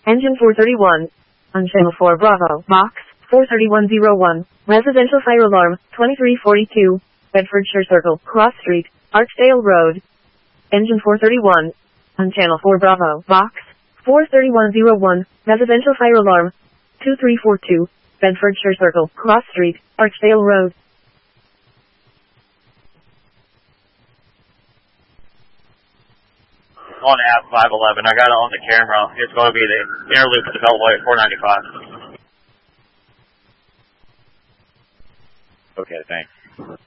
Engine 431. On channel 4 Bravo. Box 43101. Residential fire alarm 2342. Bedfordshire Circle. Cross Street. Archdale Road. Engine 431. On channel 4 Bravo. Box 43101. Residential fire alarm 2342. Bedfordshire Circle. Cross Street. Archdale Road. On app 511. I got it on the camera. It's going to be the interloop at the Beltway at 495. Okay, thanks.